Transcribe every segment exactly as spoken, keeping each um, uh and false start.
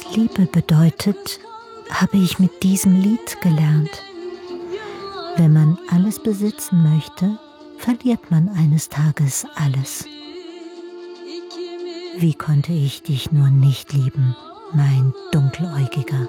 Liebe bedeutet, habe ich mit diesem Lied gelernt. Wenn man alles besitzen möchte, verliert man eines Tages alles. Wie konnte ich dich nur nicht lieben, mein Dunkeläugiger?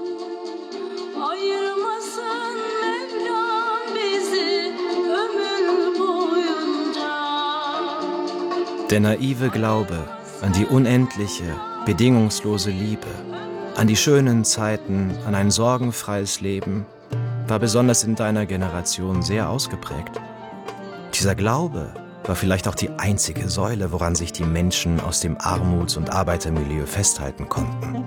Der naive Glaube an die unendliche, bedingungslose Liebe, an die schönen Zeiten, an ein sorgenfreies Leben, war besonders in deiner Generation sehr ausgeprägt. Dieser Glaube war vielleicht auch die einzige Säule, woran sich die Menschen aus dem Armuts- und Arbeitermilieu festhalten konnten.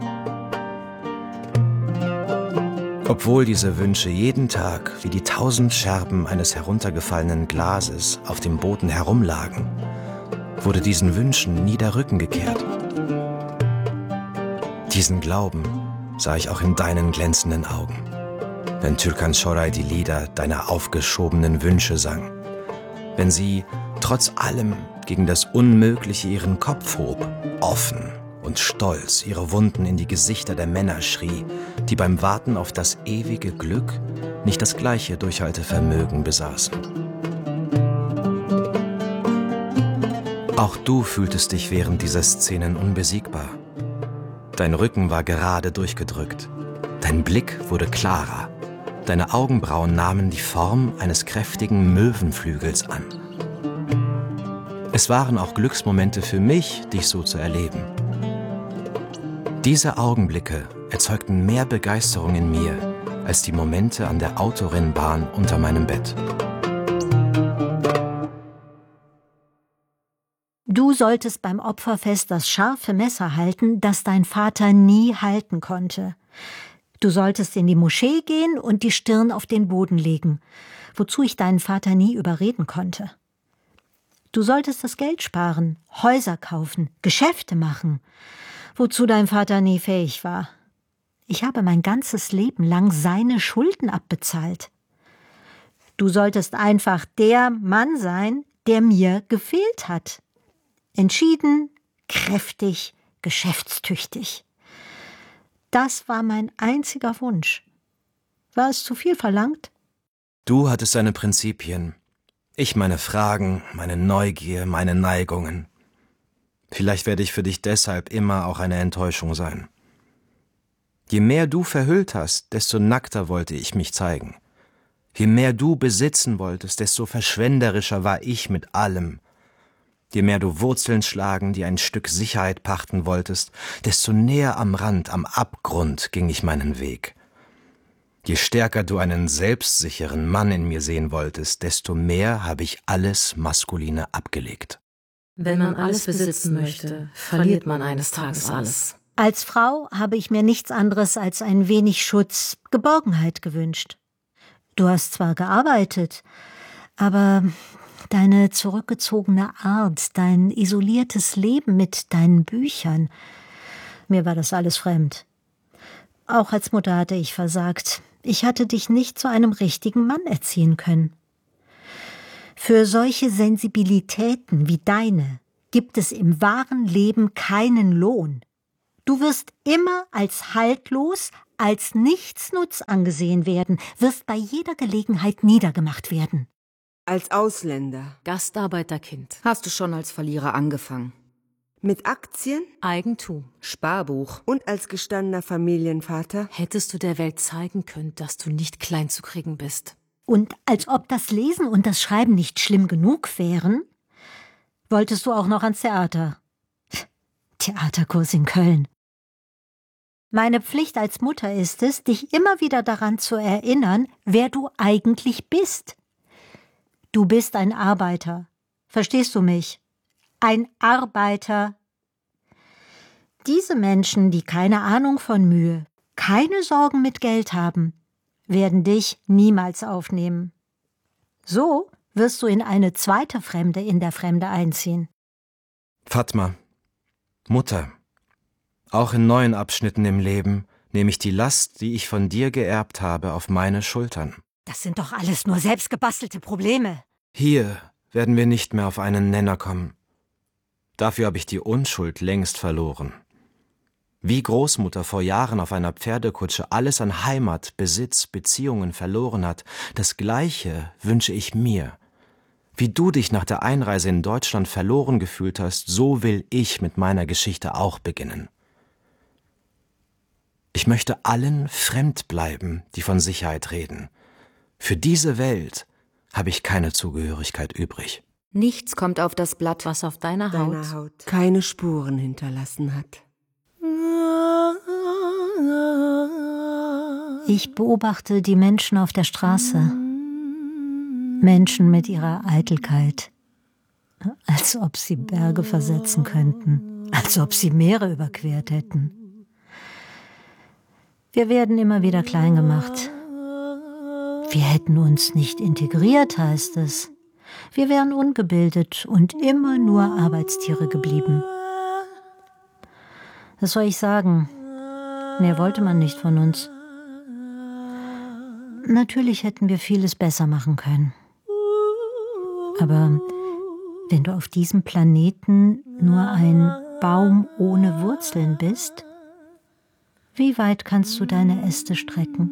Obwohl diese Wünsche jeden Tag wie die tausend Scherben eines heruntergefallenen Glases auf dem Boden herumlagen, wurde diesen Wünschen nie der Rücken gekehrt. Diesen Glauben sah ich auch in deinen glänzenden Augen, wenn Türkan Şoray die Lieder deiner aufgeschobenen Wünsche sang, wenn sie trotz allem gegen das Unmögliche ihren Kopf hob, offen und stolz ihre Wunden in die Gesichter der Männer schrie, die beim Warten auf das ewige Glück nicht das gleiche Durchhaltevermögen besaßen. Auch du fühltest dich während dieser Szenen unbesiegbar. Dein Rücken war gerade durchgedrückt, dein Blick wurde klarer, deine Augenbrauen nahmen die Form eines kräftigen Möwenflügels an. Es waren auch Glücksmomente für mich, dich so zu erleben. Diese Augenblicke erzeugten mehr Begeisterung in mir als die Momente an der Autorennbahn unter meinem Bett. Du solltest beim Opferfest das scharfe Messer halten, das dein Vater nie halten konnte. Du solltest in die Moschee gehen und die Stirn auf den Boden legen, wozu ich deinen Vater nie überreden konnte. Du solltest das Geld sparen, Häuser kaufen, Geschäfte machen, wozu dein Vater nie fähig war. Ich habe mein ganzes Leben lang seine Schulden abbezahlt. Du solltest einfach der Mann sein, der mir gefehlt hat. Entschieden, kräftig, geschäftstüchtig. Das war mein einziger Wunsch. War es zu viel verlangt? Du hattest deine Prinzipien, ich meine Fragen, meine Neugier, meine Neigungen. Vielleicht werde ich für dich deshalb immer auch eine Enttäuschung sein. Je mehr du verhüllt hast, desto nackter wollte ich mich zeigen. Je mehr du besitzen wolltest, desto verschwenderischer war ich mit allem. Je mehr du Wurzeln schlagen, die ein Stück Sicherheit pachten wolltest, desto näher am Rand, am Abgrund ging ich meinen Weg. Je stärker du einen selbstsicheren Mann in mir sehen wolltest, desto mehr habe ich alles Maskuline abgelegt. Wenn man alles besitzen möchte, verliert man eines Tages alles. Als Frau habe ich mir nichts anderes als ein wenig Schutz, Geborgenheit gewünscht. Du hast zwar gearbeitet, aber deine zurückgezogene Art, dein isoliertes Leben mit deinen Büchern, mir war das alles fremd. Auch als Mutter hatte ich versagt. Ich hatte dich nicht zu einem richtigen Mann erziehen können. Für solche Sensibilitäten wie deine gibt es im wahren Leben keinen Lohn. Du wirst immer als haltlos, als nichtsnutz angesehen werden, wirst bei jeder Gelegenheit niedergemacht werden. Als Ausländer. Gastarbeiterkind. Hast du schon als Verlierer angefangen. Mit Aktien? Eigentum. Sparbuch. Und als gestandener Familienvater? Hättest du der Welt zeigen können, dass du nicht klein zu kriegen bist. Und als ob das Lesen und das Schreiben nicht schlimm genug wären, wolltest du auch noch ans Theater. Theaterkurs in Köln. Meine Pflicht als Mutter ist es, dich immer wieder daran zu erinnern, wer du eigentlich bist. Du bist ein Arbeiter. Verstehst du mich? Ein Arbeiter. Diese Menschen, die keine Ahnung von Mühe, keine Sorgen mit Geld haben, werden dich niemals aufnehmen. So wirst du in eine zweite Fremde in der Fremde einziehen. Fatma, Mutter, auch in neuen Abschnitten im Leben nehme ich die Last, die ich von dir geerbt habe, auf meine Schultern. Das sind doch alles nur selbstgebastelte Probleme. Hier werden wir nicht mehr auf einen Nenner kommen. Dafür habe ich die Unschuld längst verloren. Wie Großmutter vor Jahren auf einer Pferdekutsche alles an Heimat, Besitz, Beziehungen verloren hat, das Gleiche wünsche ich mir. Wie du dich nach der Einreise in Deutschland verloren gefühlt hast, so will ich mit meiner Geschichte auch beginnen. Ich möchte allen fremd bleiben, die von Sicherheit reden. Für diese Welt habe ich keine Zugehörigkeit übrig. Nichts kommt auf das Blatt, was auf deiner Haut, Deiner Haut keine Spuren hinterlassen hat. Ich beobachte die Menschen auf der Straße. Menschen mit ihrer Eitelkeit. Als ob sie Berge versetzen könnten. Als ob sie Meere überquert hätten. Wir werden immer wieder klein gemacht. Wir hätten uns nicht integriert, heißt es. Wir wären ungebildet und immer nur Arbeitstiere geblieben. Was soll ich sagen? Mehr wollte man nicht von uns. Natürlich hätten wir vieles besser machen können. Aber wenn du auf diesem Planeten nur ein Baum ohne Wurzeln bist, wie weit kannst du deine Äste strecken?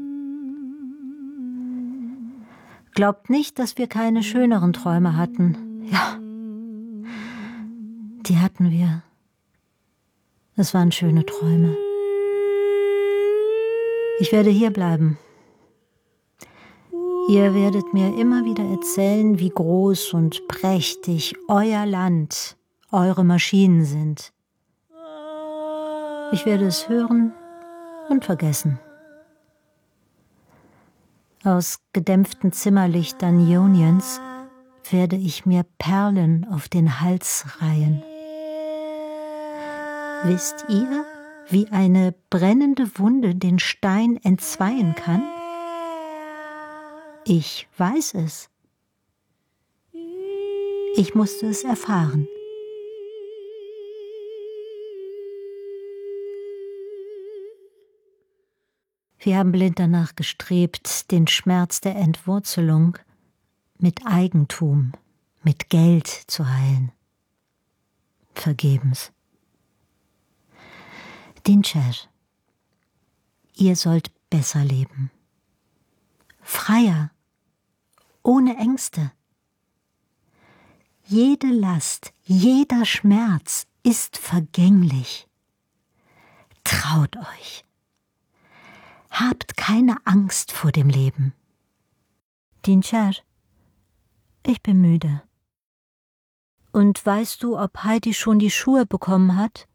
Glaubt nicht, dass wir keine schöneren Träume hatten. Ja, die hatten wir. Es waren schöne Träume. Ich werde hier bleiben. Ihr werdet mir immer wieder erzählen, wie groß und prächtig euer Land, eure Maschinen sind. Ich werde es hören und vergessen. Aus gedämpften Zimmerlichtern Ioniens werde ich mir Perlen auf den Hals reihen. Wisst ihr, wie eine brennende Wunde den Stein entzweien kann? Ich weiß es. Ich musste es erfahren. Wir haben blind danach gestrebt, den Schmerz der Entwurzelung mit Eigentum, mit Geld zu heilen. Vergebens. Dinçer, ihr sollt besser leben. Freier, ohne Ängste. Jede Last, jeder Schmerz ist vergänglich. Traut euch. Habt keine Angst vor dem Leben. Dinçer, ich bin müde. Und weißt du, ob Heidi schon die Schuhe bekommen hat?